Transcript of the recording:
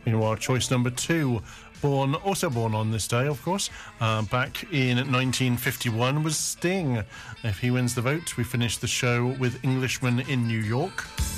Meanwhile, choice number 2, also born on this day, of course, back in 1951, was Sting. If he wins the vote, we finish the show with Englishman in New York.